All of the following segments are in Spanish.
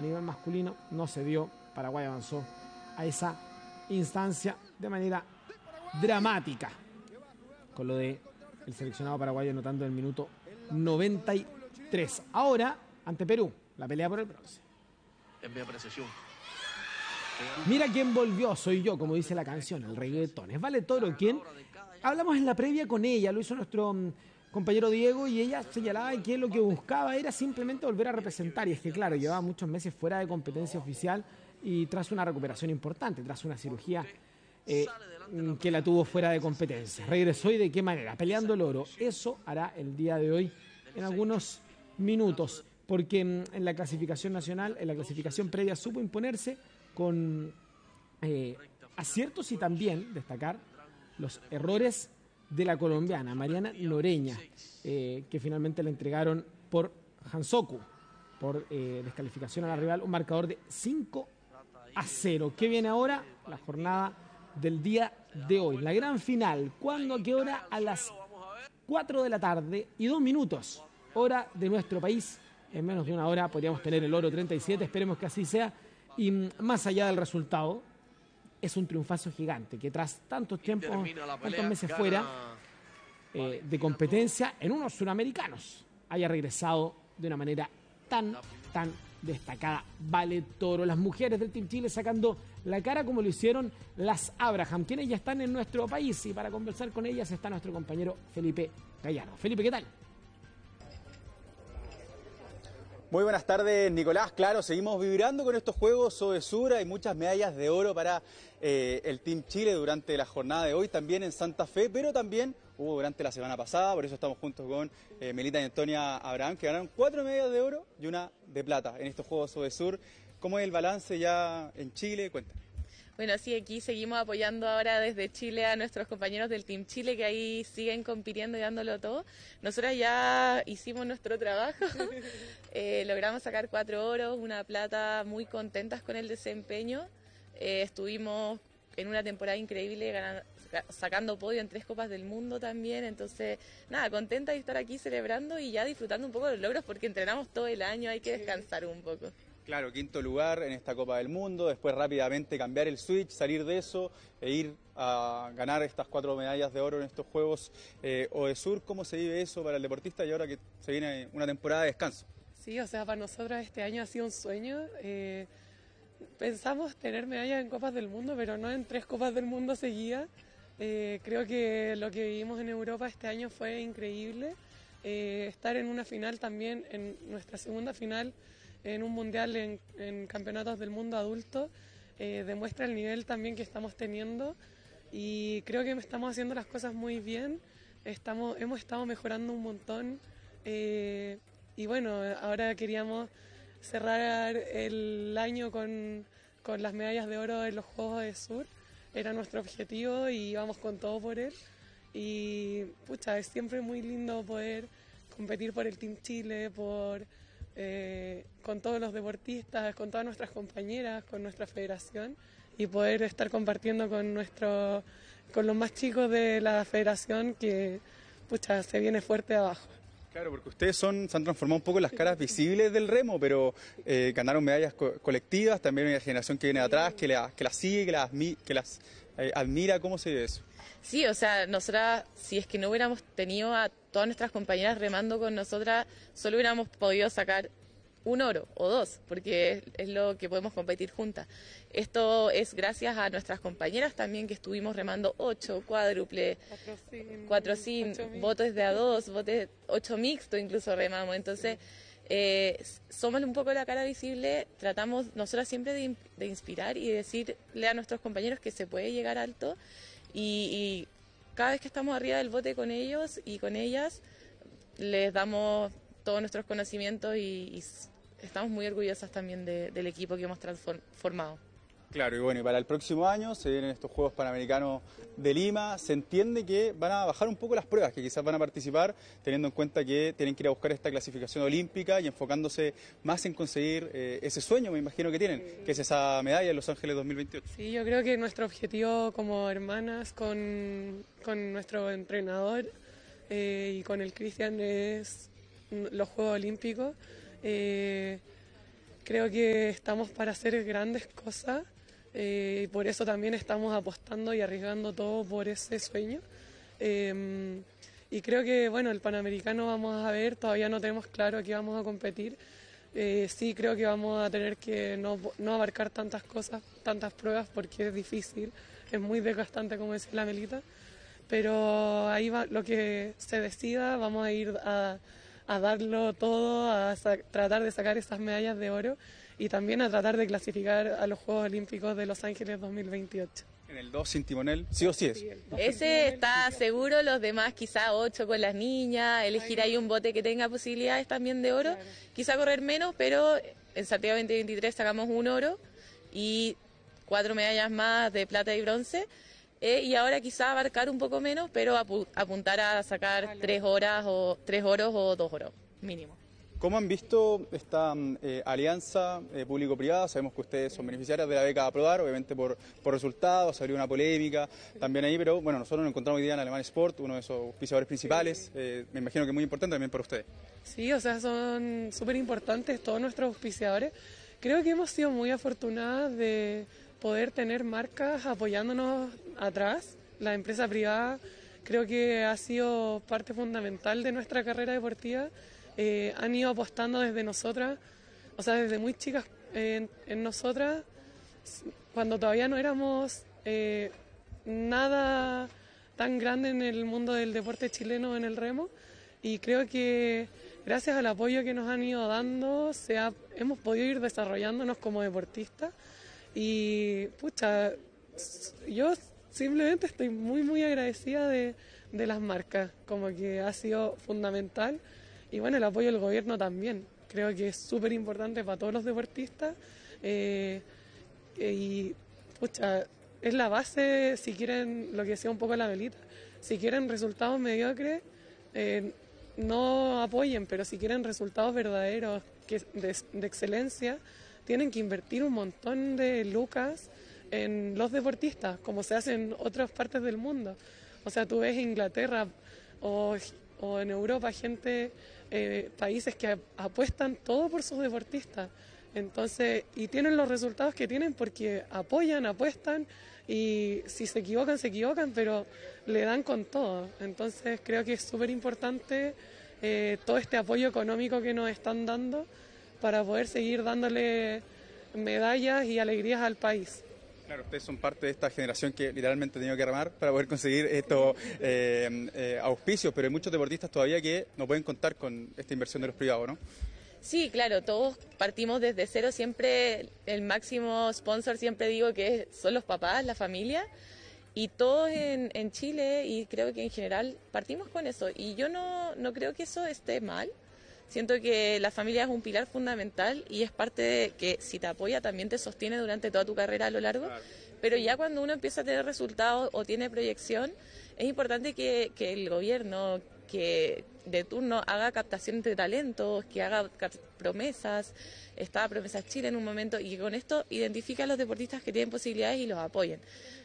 nivel masculino no se dio. Paraguay avanzó a esa instancia de manera dramática, con lo de el seleccionado paraguayo anotando el minuto 93. Ahora, ante Perú, la pelea por el bronce. Es mi apreciación. Mira quién volvió, soy yo, como dice la canción, el reggaetón. Es Vale Toro quien, hablamos en la previa con ella, lo hizo nuestro compañero Diego, y ella señalaba que lo que buscaba era simplemente volver a representar. Y es que, claro, llevaba muchos meses fuera de competencia oficial y tras una recuperación importante, tras una cirugía que la tuvo fuera de competencia. Regresó, y de qué manera, peleando el oro. Eso hará el día de hoy en algunos minutos, porque en la clasificación nacional, en la clasificación previa, supo imponerse con aciertos, y también destacar los errores de la colombiana Mariana Noreña, que finalmente le entregaron por Hansoku, por descalificación a la rival, un marcador de 5-0. ¿Qué viene ahora? La jornada del día de hoy, la gran final. ¿Cuándo? ¿A qué hora? A las 4 de la tarde y 2 minutos, hora de nuestro país. En menos de una hora podríamos tener el oro 37, esperemos que así sea. Y más allá del resultado, es un triunfazo gigante que tras tantos meses fuera de competencia en unos suramericanos haya regresado de una manera tan destacada. Vale Toro. Las mujeres del Team Chile sacando la cara como lo hicieron las Abraham, quienes ya están en nuestro país, y para conversar con ellas está nuestro compañero Felipe Gallardo. Felipe, ¿qué tal? Muy buenas tardes, Nicolás. Claro, seguimos vibrando con estos Juegos Sodesur. Hay muchas medallas de oro para el Team Chile durante la jornada de hoy, también en Santa Fe, pero también hubo durante la semana pasada. Por eso estamos juntos con Melita y Antonia Abraham, que ganaron 4 medallas de oro y una de plata en estos Juegos Sodesur. ¿Cómo es el balance ya en Chile? Cuéntame. Bueno, sí, aquí seguimos apoyando ahora desde Chile a nuestros compañeros del Team Chile, que ahí siguen compitiendo y dándolo todo. Nosotras ya hicimos nuestro trabajo, logramos sacar 4 oros, una plata, muy contentas con el desempeño. Estuvimos en una temporada increíble sacando podio en 3 Copas del Mundo también, entonces nada, contenta de estar aquí celebrando y ya disfrutando un poco de los logros, porque entrenamos todo el año, hay que descansar un poco. Claro, 5.º lugar en esta Copa del Mundo, después rápidamente cambiar el switch, salir de eso e ir a ganar estas 4 medallas de oro en estos Juegos Odesur. ¿Cómo se vive eso para el deportista y ahora que se viene una temporada de descanso? Sí, o sea, para nosotros este año ha sido un sueño. Pensamos tener medallas en Copas del Mundo, pero no en 3 Copas del Mundo seguidas. Creo que lo que vivimos en Europa este año fue increíble. Estar en una final también, en nuestra segunda final, en un mundial en campeonatos del mundo adulto, demuestra el nivel también que estamos teniendo, y creo que estamos haciendo las cosas muy bien, hemos estado mejorando un montón, y bueno, ahora queríamos cerrar el año con las medallas de oro en los Juegos de Sur. Era nuestro objetivo y vamos con todo por él, y pucha, es siempre muy lindo poder competir por el Team Chile, con todos los deportistas, con todas nuestras compañeras, con nuestra federación, y poder estar compartiendo con los más chicos de la federación, que pucha, se viene fuerte abajo. Claro, porque ustedes se han transformado un poco en las caras visibles del remo, pero ganaron medallas colectivas, también hay una generación que viene de atrás, que las sigue, que las admira. ¿Cómo se ve eso? Sí, o sea, nosotras, si es que no hubiéramos tenido a todas nuestras compañeras remando con nosotras, solo hubiéramos podido sacar 1 oro o 2, porque es lo que podemos competir juntas. Esto es gracias a nuestras compañeras también, que estuvimos remando 8 cuádruple, 4 sin, botes de A2, botes 8 mixto incluso remamos. Entonces, somos un poco la cara visible, tratamos nosotras siempre de inspirar y decirle a nuestros compañeros que se puede llegar alto, y cada vez que estamos arriba del bote con ellos y con ellas, les damos todos nuestros conocimientos, y estamos muy orgullosas también del equipo que hemos transformado. Claro, y bueno, y para el próximo año se vienen estos Juegos Panamericanos de Lima. Se entiende que van a bajar un poco las pruebas, que quizás van a participar, teniendo en cuenta que tienen que ir a buscar esta clasificación olímpica y enfocándose más en conseguir ese sueño, me imagino que tienen, que es esa medalla en Los Ángeles 2028. Sí, yo creo que nuestro objetivo como hermanas con nuestro entrenador y con el Cristian es los Juegos Olímpicos. Creo que estamos para hacer grandes cosas y por eso también estamos apostando y arriesgando todo por ese sueño. Y creo que, bueno, el Panamericano vamos a ver, todavía no tenemos claro a qué vamos a competir. Sí creo que vamos a tener que no abarcar tantas cosas, tantas pruebas, porque es difícil, es muy desgastante, como decía la Melita. Pero ahí va lo que se decida, vamos a ir a darlo todo, tratar de sacar esas medallas de oro y también a tratar de clasificar a los Juegos Olímpicos de Los Ángeles 2028. En el 2 sin timonel, sí o sí es. Ese está seguro, los demás quizá 8 con las niñas, elegir ahí un bote que tenga posibilidades también de oro, quizá correr menos, pero en Santiago 2023 sacamos un oro y 4 medallas más de plata y bronce. Y ahora quizá abarcar un poco menos, pero apuntar a sacar 3 horas o 3 oros o 2 oros mínimo. ¿Cómo han visto esta alianza público-privada? Sabemos que ustedes son beneficiarias de la beca Aprobar, obviamente por resultados, salió una polémica también ahí, pero bueno, nosotros nos encontramos hoy día en Alemán Sport, uno de esos auspiciadores principales, me imagino que muy importante también para ustedes. Sí, o sea, son súper importantes todos nuestros auspiciadores. Creo que hemos sido muy afortunadas de poder tener marcas apoyándonos atrás. La empresa privada creo que ha sido parte fundamental de nuestra carrera deportiva. Han ido apostando desde nosotras, o sea, desde muy chicas en nosotras, cuando todavía no éramos nada tan grande en el mundo del deporte chileno en el remo, y creo que gracias al apoyo que nos han ido dando hemos podido ir desarrollándonos como deportistas y pucha, yo simplemente estoy muy agradecida de las marcas, como que ha sido fundamental. Y bueno, el apoyo del gobierno también. Creo que es súper importante para todos los deportistas. Y pucha, es la base, si quieren, lo que decía un poco la Melita, si quieren resultados mediocres, no apoyen, pero si quieren resultados verdaderos, de excelencia, tienen que invertir un montón de lucas en los deportistas, como se hace en otras partes del mundo. O sea, tú ves Inglaterra o en Europa países que apuestan todo por sus deportistas. Entonces, y tienen los resultados que tienen porque apuestan y si se equivocan, pero le dan con todo. Entonces, creo que es súper importante todo este apoyo económico que nos están dando para poder seguir dándole medallas y alegrías al país. Claro, ustedes son parte de esta generación que literalmente ha tenido que remar para poder conseguir estos auspicios, pero hay muchos deportistas todavía que no pueden contar con esta inversión de los privados, ¿no? Sí, claro, todos partimos desde cero, siempre el máximo sponsor, siempre digo que son los papás, la familia, y todos en Chile, y creo que en general partimos con eso, y yo no creo que eso esté mal. Siento que la familia es un pilar fundamental y es parte de que si te apoya también te sostiene durante toda tu carrera a lo largo, claro. Pero ya cuando uno empieza a tener resultados o tiene proyección, es importante que el gobierno que de turno haga captación de talentos, que haga promesas, estaba Promesas Chile en un momento, y que con esto identifique a los deportistas que tienen posibilidades y los apoyen.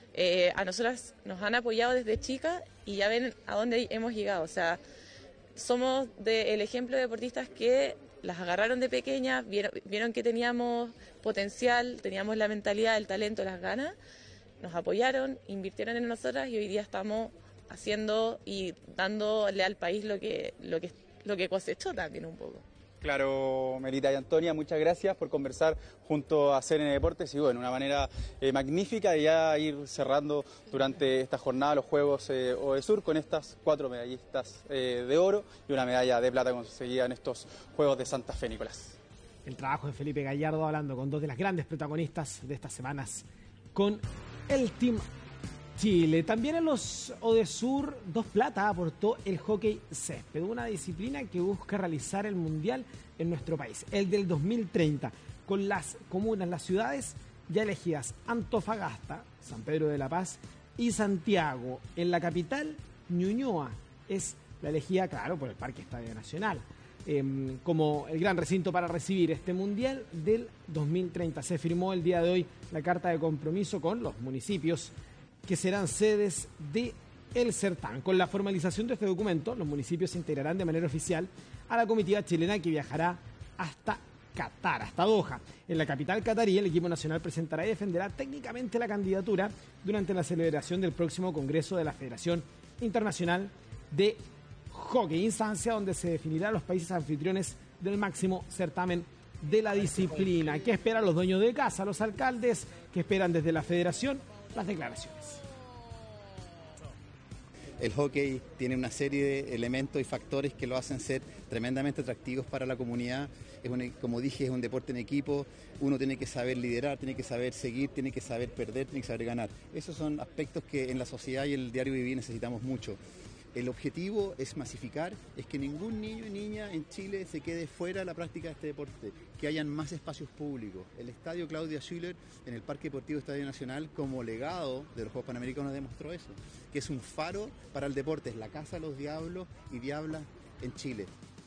A nosotras nos han apoyado desde chicas y ya ven a dónde hemos llegado, o sea, somos el ejemplo de deportistas que las agarraron de pequeñas, vieron que teníamos potencial, teníamos la mentalidad, el talento, las ganas, nos apoyaron, invirtieron en nosotras y hoy día estamos haciendo y dándole al país lo que cosechó también un poco. Claro, Melita y Antonia, muchas gracias por conversar junto a CN Deportes y bueno, una manera magnífica de ya ir cerrando durante esta jornada los Juegos OESUR con estas 4 medallistas de oro y una medalla de plata conseguida en estos Juegos de Santa Fe, Nicolás. El trabajo de Felipe Gallardo hablando con 2 de las grandes protagonistas de estas semanas con el Team Chile. También en los ODESUR 2 plata aportó el hockey césped, una disciplina que busca realizar el mundial en nuestro país, el del 2030, con las comunas, las ciudades ya elegidas: Antofagasta, San Pedro de la Paz y Santiago. En la capital, Ñuñoa es la elegida, claro, por el Parque Estadio Nacional, como el gran recinto para recibir este mundial del 2030. Se firmó el día de hoy la carta de compromiso con los municipios que serán sedes del certamen. Con la formalización de este documento, los municipios se integrarán de manera oficial a la comitiva chilena que viajará hasta Qatar, hasta Doha. En la capital catarí, el equipo nacional presentará y defenderá técnicamente la candidatura durante la celebración del próximo Congreso de la Federación Internacional de Hockey, instancia donde se definirán los países anfitriones del máximo certamen de la disciplina. ¿Qué esperan los dueños de casa, los alcaldes? ¿Qué esperan desde la federación? Las declaraciones. El hockey tiene una serie de elementos y factores que lo hacen ser tremendamente atractivos para la comunidad. Como dije, es un deporte en equipo. Uno tiene que saber liderar, tiene que saber seguir, tiene que saber perder, tiene que saber ganar. Esos son aspectos que en la sociedad y el diario vivir necesitamos mucho. El objetivo es masificar, es que ningún niño y niña en Chile se quede fuera de la práctica de este deporte, que hayan más espacios públicos. El Estadio Claudia Schüller en el Parque Deportivo Estadio Nacional, como legado de los Juegos Panamericanos, demostró eso, que es un faro para el deporte, es la casa de los diablos y diablas en Chile.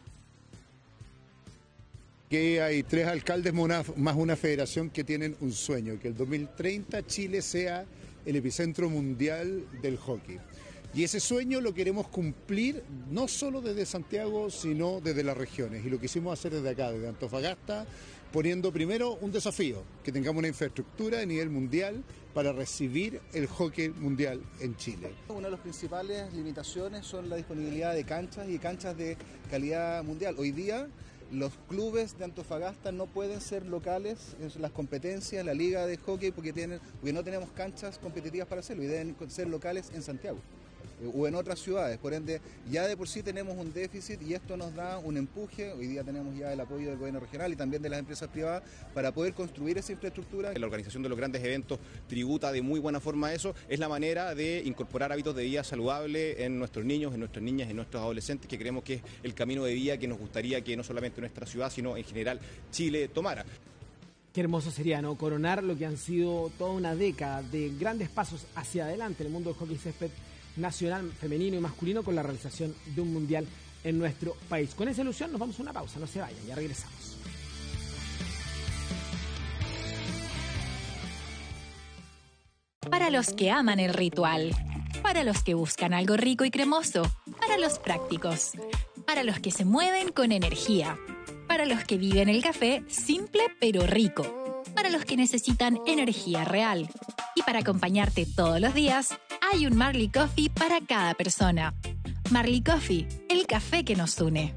Que hay 3 alcaldes más una federación que tienen un sueño, que el 2030 Chile sea el epicentro mundial del hockey. Y ese sueño lo queremos cumplir no solo desde Santiago, sino desde las regiones. Y lo quisimos hacer desde acá, desde Antofagasta, poniendo primero un desafío, que tengamos una infraestructura a nivel mundial para recibir el hockey mundial en Chile. Una de las principales limitaciones son la disponibilidad de canchas y canchas de calidad mundial. Hoy día los clubes de Antofagasta no pueden ser locales en las competencias, la liga de hockey, porque no tenemos canchas competitivas para hacerlo y deben ser locales en Santiago o en otras ciudades. Por ende, ya de por sí tenemos un déficit y esto nos da un empuje. Hoy día tenemos ya el apoyo del gobierno regional y también de las empresas privadas para poder construir esa infraestructura. La organización de los grandes eventos tributa de muy buena forma a eso. Es la manera de incorporar hábitos de vida saludable en nuestros niños, en nuestras niñas, en nuestros adolescentes, que creemos que es el camino de vida que nos gustaría que no solamente nuestra ciudad, sino en general Chile tomara. Qué hermoso sería, ¿no? Coronar lo que han sido toda una década de grandes pasos hacia adelante en el mundo del hockey césped nacional, femenino y masculino, con la realización de un mundial en nuestro país. Con esa ilusión nos vamos a una pausa, no se vayan, ya regresamos. Para los que aman el ritual, para los que buscan algo rico y cremoso, para los prácticos, para los que se mueven con energía, para los que viven el café simple pero rico, para los que necesitan energía real. Y para acompañarte todos los días, hay un Marley Coffee para cada persona. Marley Coffee, el café que nos une.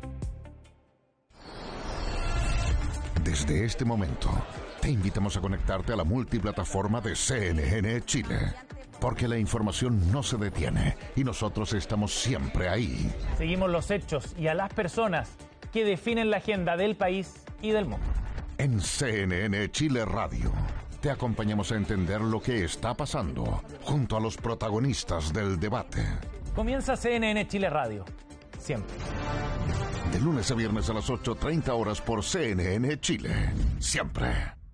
Desde este momento, te invitamos a conectarte a la multiplataforma de CNN Chile. Porque la información no se detiene y nosotros estamos siempre ahí. Seguimos los hechos y a las personas que definen la agenda del país y del mundo. En CNN Chile Radio, te acompañamos a entender lo que está pasando junto a los protagonistas del debate. Comienza CNN Chile Radio. Siempre. De lunes a viernes a las 8:30 horas por CNN Chile. Siempre.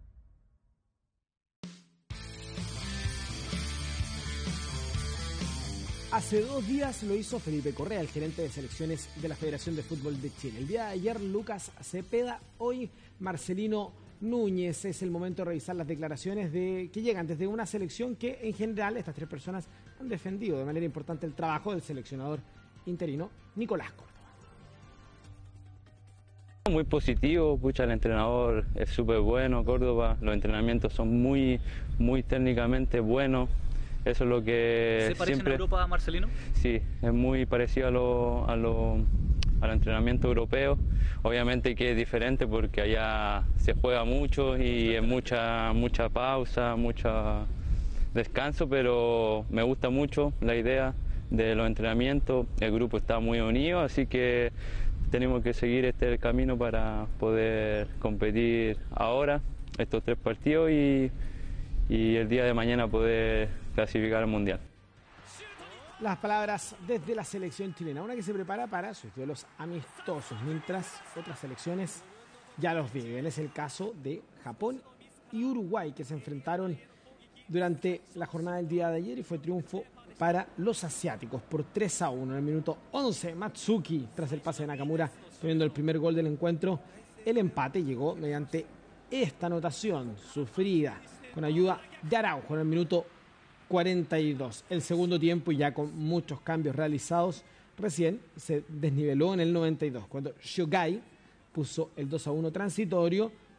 Hace 2 días lo hizo Felipe Correa, el gerente de selecciones de la Federación de Fútbol de Chile. El día de ayer, Lucas Cepeda, hoy Marcelino Núñez. Es el momento de revisar las declaraciones que llegan desde una selección que en general estas 3 personas han defendido de manera importante el trabajo del seleccionador interino Nicolás Córdoba. Muy positivo, el entrenador es súper bueno, Córdoba, los entrenamientos son muy técnicamente buenos. Eso es lo que ¿Se parece siempre... en Europa, Marcelino? Sí, es muy parecido al entrenamiento europeo. Obviamente que es diferente porque allá se juega mucho y es mucha pausa, mucho descanso, pero me gusta mucho la idea de los entrenamientos. El grupo está muy unido, así que tenemos que seguir el camino para poder competir ahora, estos 3 partidos y el día de mañana poder clasificar al Mundial. Las palabras desde la selección chilena, una que se prepara para sus duelos amistosos, mientras otras selecciones ya los viven. Es el caso de Japón y Uruguay, que se enfrentaron durante la jornada del día de ayer y fue triunfo para los asiáticos por 3-1 en el minuto 11. Matsuki, tras el pase de Nakamura, poniendo el primer gol del encuentro. El empate llegó mediante esta anotación sufrida con ayuda de Araujo en el minuto 42. El segundo tiempo, y ya con muchos cambios realizados, recién se desniveló en el 92, cuando Shogai puso el 2-1 transitorio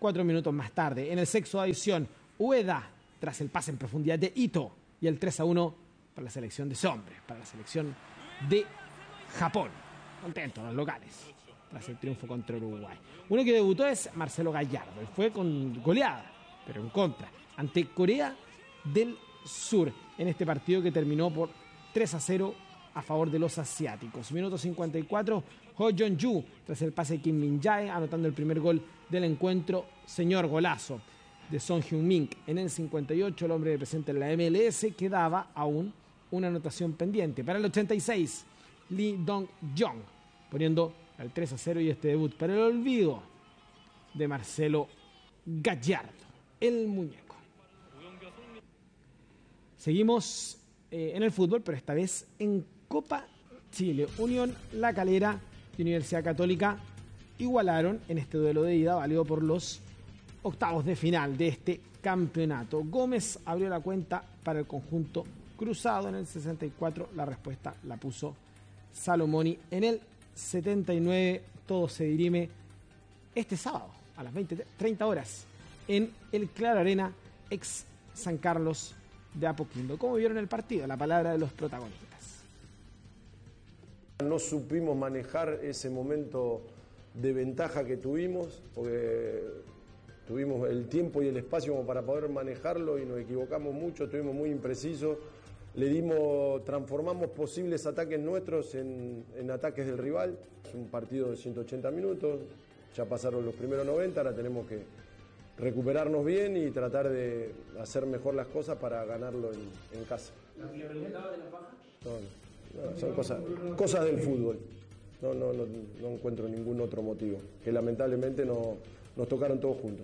4 minutos más tarde. En el sexto de adición, Ueda, tras el pase en profundidad de Ito, y el 3-1 para la selección de ese hombre, para la selección de Japón. Contentos los locales tras el triunfo contra Uruguay. Uno que debutó es Marcelo Gallardo. Él fue con goleada, pero en contra, ante Corea del Sur, en este partido que terminó por 3-0 a favor de los asiáticos. Minuto 54, Ho Jong-ju, tras el pase de Kim Min-jae, anotando el primer gol del encuentro. Señor golazo de Son Heung-min. En el 58, el hombre presente en la MLS, quedaba aún una anotación pendiente. Para el 86, Lee Dong-jong, poniendo el 3-0 y este debut para el olvido de Marcelo Gallardo, el muñeco. Seguimos en el fútbol, pero esta vez en Copa Chile. Unión La Calera y Universidad Católica igualaron en este duelo de ida, válido por los octavos de final de este campeonato. Gómez abrió la cuenta para el conjunto cruzado en el 64. La respuesta la puso Salomoni en el 79. Todo se dirime este sábado a las 20:30 horas en el Claro Arena, ex San Carlos de Apoquindo. ¿Cómo vieron el partido? La palabra de los protagonistas. No supimos manejar ese momento de ventaja que tuvimos, porque tuvimos el tiempo y el espacio como para poder manejarlo y nos equivocamos mucho, estuvimos muy imprecisos, transformamos posibles ataques nuestros en ataques del rival. Es un partido de 180 minutos, ya pasaron los primeros 90, ahora tenemos que recuperarnos bien y tratar de hacer mejor las cosas para ganarlo en casa. No, son cosas del fútbol. No encuentro ningún otro motivo, que lamentablemente nos tocaron todos juntos.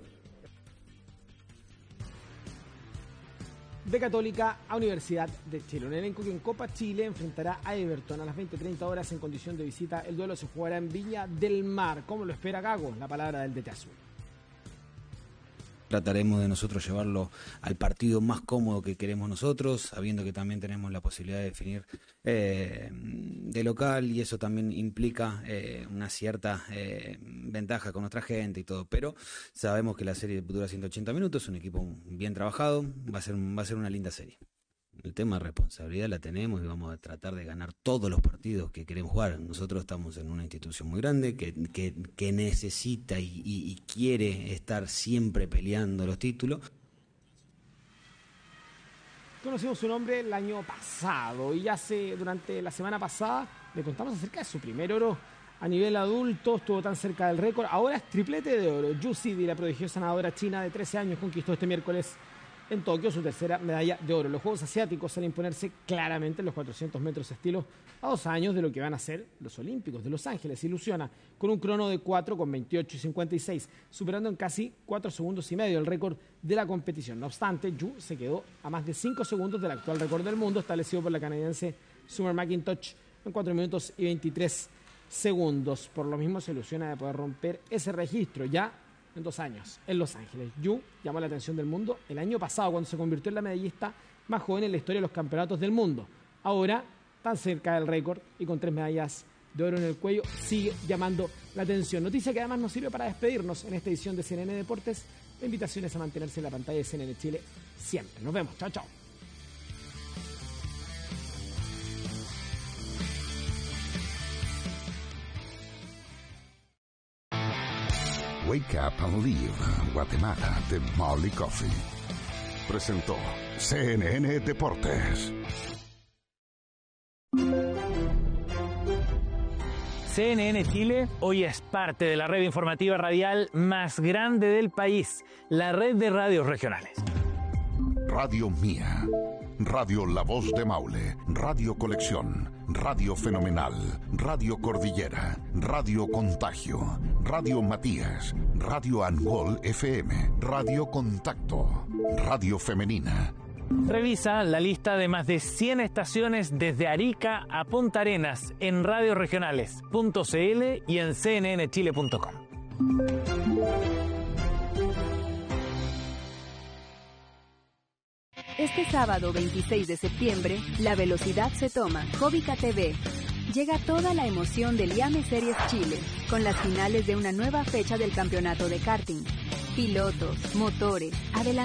De Católica a Universidad de Chile. Un elenco que en Copa Chile enfrentará a Everton a las 20:30 horas en condición de visita. El duelo se jugará en Viña del Mar. ¿Cómo lo espera Gago? La palabra del DT Azul. Trataremos de nosotros llevarlo al partido más cómodo que queremos nosotros, sabiendo que también tenemos la posibilidad de definir de local, y eso también implica una cierta ventaja con nuestra gente y todo. Pero sabemos que la serie dura 180 minutos, es un equipo bien trabajado, va a ser una linda serie. El tema de responsabilidad la tenemos y vamos a tratar de ganar todos los partidos que queremos jugar. Nosotros estamos en una institución muy grande que necesita y quiere estar siempre peleando los títulos. Conocimos su nombre el año pasado y durante la semana pasada le contamos acerca de su primer oro a nivel adulto. Estuvo tan cerca del récord. Ahora es triplete de oro. Yu Sidi, la prodigiosa nadadora china de 13 años, conquistó este miércoles en Tokio su tercera medalla de oro. Los Juegos Asiáticos al imponerse claramente en los 400 metros estilo a 2 años de lo que van a ser los Olímpicos de Los Ángeles. Ilusiona con un crono de 4:28:56, superando en casi 4 segundos y medio el récord de la competición. No obstante, Yu se quedó a más de 5 segundos del actual récord del mundo establecido por la canadiense Summer McIntosh en 4 minutos y 23 segundos. Por lo mismo se ilusiona de poder romper ese registro ya en 2 años, en Los Ángeles. Yu llamó la atención del mundo el año pasado cuando se convirtió en la medallista más joven en la historia de los campeonatos del mundo. Ahora, tan cerca del récord y con 3 medallas de oro en el cuello, sigue llamando la atención. Noticia que además nos sirve para despedirnos en esta edición de CNN Deportes. La invitación es a mantenerse en la pantalla de CNN Chile siempre. Nos vemos. Chao, chao. Wake Up and Live, Guatemala, de Molly Coffee. Presentó CNN Deportes. CNN Chile hoy es parte de la red informativa radial más grande del país, la red de radios regionales. Radio Mía, Radio La Voz de Maule, Radio Colección, Radio Fenomenal, Radio Cordillera, Radio Contagio, Radio Matías, Radio Angol FM, Radio Contacto, Radio Femenina. Revisa la lista de más de 100 estaciones desde Arica a Punta Arenas en radioregionales.cl y en cnnchile.com. Este sábado 26 de septiembre, La Velocidad se toma, Jovica TV. Llega toda la emoción del IAME Series Chile, con las finales de una nueva fecha del campeonato de karting. pilotos, motores, adelantamientos,